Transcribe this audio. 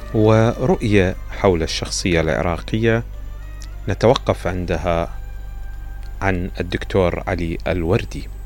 ورؤية حول الشخصية العراقية نتوقف عندها عن الدكتور علي الوردي.